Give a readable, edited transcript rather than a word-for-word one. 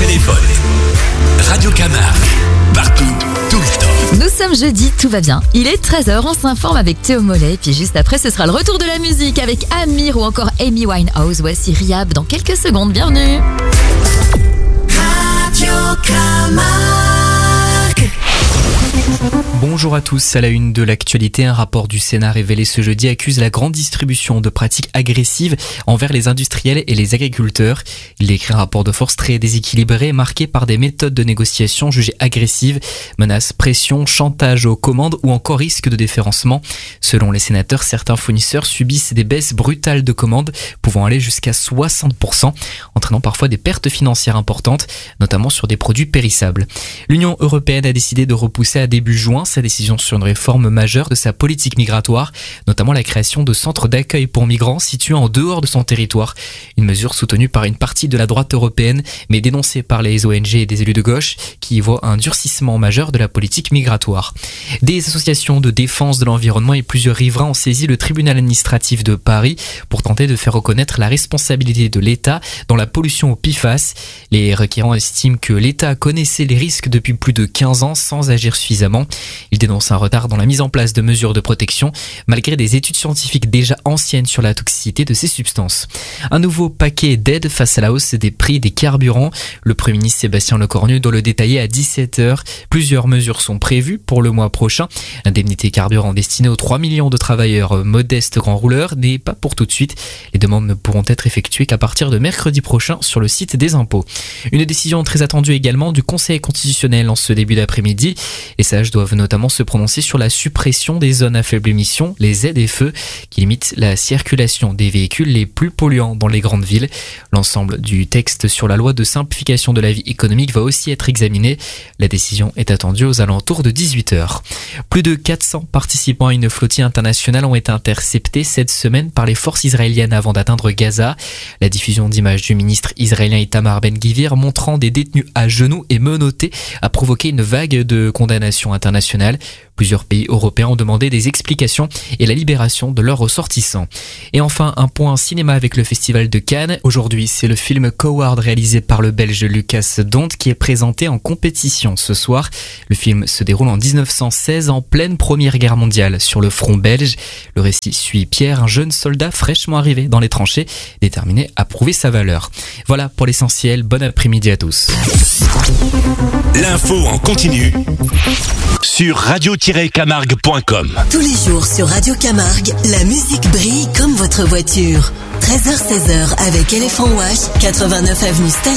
téléphone. Radio Camargue, partout, tout le temps. Nous sommes jeudi, tout va bien. Il est 13h, on s'informe avec Théo Mollet. Puis juste après, ce sera le retour de la musique avec Amir ou encore Amy Winehouse. Voici Rihab dans quelques secondes. Bienvenue. Radio Camargue. Bonjour à tous, à la une de l'actualité, un rapport du Sénat révélé ce jeudi accuse la grande distribution de pratiques agressives envers les industriels et les agriculteurs. Il décrit un rapport de force très déséquilibré, marqué par des méthodes de négociation jugées agressives, menaces, pression, chantage aux commandes ou encore risque de déréférencement. Selon les sénateurs, certains fournisseurs subissent des baisses brutales de commandes, pouvant aller jusqu'à 60%, entraînant parfois des pertes financières importantes, notamment sur des produits périssables. L'Union européenne a décidé de repousser à début juin sa décision sur une réforme majeure de sa politique migratoire, notamment la création de centres d'accueil pour migrants situés en dehors de son territoire. Une mesure soutenue par une partie de la droite européenne, mais dénoncée par les ONG et des élus de gauche qui y voient un durcissement majeur de la politique migratoire. Des associations de défense de l'environnement et plusieurs riverains ont saisi le tribunal administratif de Paris pour tenter de faire reconnaître la responsabilité de l'État dans la pollution au PFAS. Les requérants estiment que l'État connaissait les risques depuis plus de 15 ans sans agir suffisamment. Ils dénoncent un retard dans la mise en place de mesures de protection, malgré des études scientifiques déjà anciennes sur la toxicité de ces substances. Un nouveau paquet d'aide face à la hausse des prix des carburants. Le Premier ministre Sébastien Lecornu doit le détailler à 17h. Plusieurs mesures sont prévues pour le mois prochain. L'indemnité carburant destinée aux 3 millions de travailleurs modestes grands rouleurs n'est pas pour tout de suite. Les demandes ne pourront être effectuées qu'à partir de mercredi prochain sur le site des impôts. Une décision très attendue également du Conseil constitutionnel en ce début d'après-midi. Les sages doivent notamment se prononcer sur la suppression des zones à faible émission, les ZFE, qui limitent la circulation des véhicules les plus polluants dans les grandes villes. L'ensemble du texte sur la loi de simplification de la vie économique va aussi être examiné. La décision est attendue aux alentours de 18h. Plus de 400 participants à une flottille internationale ont été interceptés cette semaine par les forces israéliennes avant d'atteindre Gaza. La diffusion d'images du ministre israélien Itamar Ben-Gvir montrant des détenus à genoux et menottés a provoqué une vague de condamnations internationales. Plusieurs pays européens ont demandé des explications et la libération de leurs ressortissants. Et enfin, un point cinéma avec le Festival de Cannes. Aujourd'hui, c'est le film Coward réalisé par le Belge Lucas Dont qui est présenté en compétition ce soir. Le film se déroule en 1916 en pleine Première Guerre mondiale sur le front belge. Le récit suit Pierre, un jeune soldat fraîchement arrivé dans les tranchées, déterminé à prouver sa valeur. Voilà pour l'essentiel. Bon après-midi à tous. L'info en continu sur radio-camargue.com. Tous les jours sur Radio Camargue, la musique brille comme votre voiture. 13h-16h avec Elephant Wash, 89 avenue Staline.